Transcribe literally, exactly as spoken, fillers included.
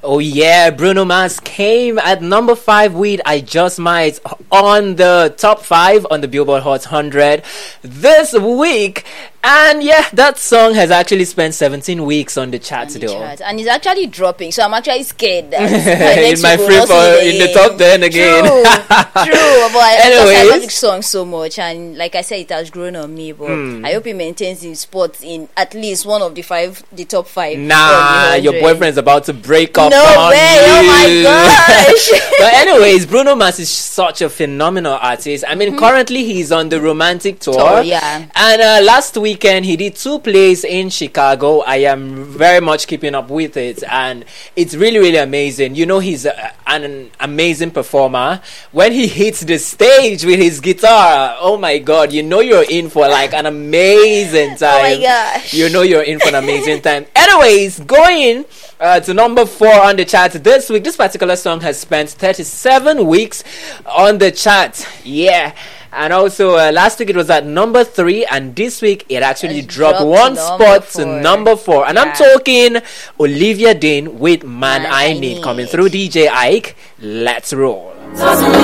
Oh yeah, Bruno Mars came at number five with I Just Might on the top five on the Billboard Hot one hundred this week. And yeah, that song has actually spent seventeen weeks on the charts though. Chart. And it's actually dropping, so I'm actually scared that in my free fall in the top ten again. True, true. But I, Anyways, I love the song so much, and like I said, it has grown on me. But mm. I hope he maintains his spot in at least one of the five, the top five. Nah, your boyfriend's about to break up. No on way! You. Oh my gosh! But anyways, Bruno Mars is such a phenomenal artist. I mean, mm-hmm. currently he's on the romantic tour. tour yeah. And uh, last weekend he did two plays in Chicago. I am very much keeping up with it, and it's really, really amazing. You know, he's a, an amazing performer. When he hits the stage with his guitar, oh my God, you know you're in for like an amazing time. Oh my gosh. You know you're in for an amazing time. Anyways, going uh, to number four on the chart this week. This particular song has spent thirty-seven weeks on the chart. Yeah. And also, uh, last week it was at number three, and this week it actually it's dropped, dropped one spot four. to number four. And yeah. I'm talking Olivia Dean with Man, Man I, I Need. Need coming through D J Ike. Let's roll.